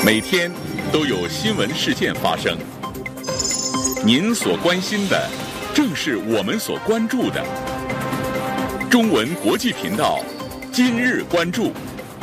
每天都有新闻事件发生，您所关心的正是我们所关注的。中文国际频道今日关注。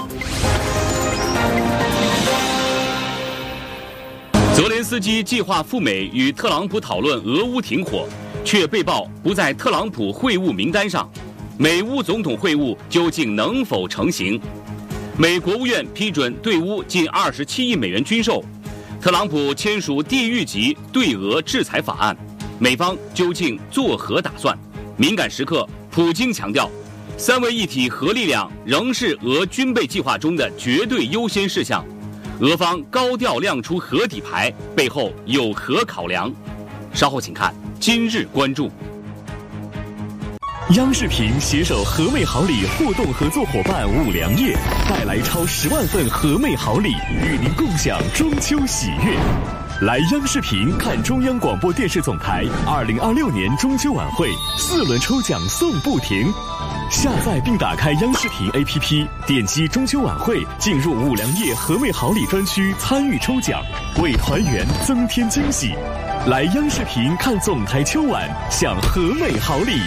泽连斯基计划赴美与特朗普讨论俄乌停火，却被曝不在特朗普会晤名单上。美乌总统会晤究竟能否成行？美国务院批准对乌近27亿美元军售，特朗普签署地狱级对俄制裁法案，美方究竟作何打算？敏感时刻，普京强调，三位一体核力量仍是俄军备计划中的绝对优先事项。俄方高调亮出核底牌，背后有何考量？稍后请看今日关注。 央视频携手和美好礼互动合作伙伴五粮液，带来超10万份和美好礼，与您共享中秋喜悦。来央视频看中央广播电视总台2026年中秋晚会，4轮抽奖送不停。下载并打开央视频 APP， 点击中秋晚会，进入五粮液和美好礼专区参与抽奖，为团圆增添惊喜。来央视频看总台秋晚，享和美好礼。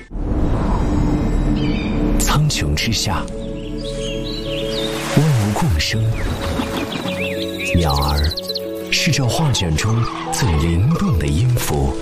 苍穹之下，万物共生，鸟儿是这画卷中最灵动的音符。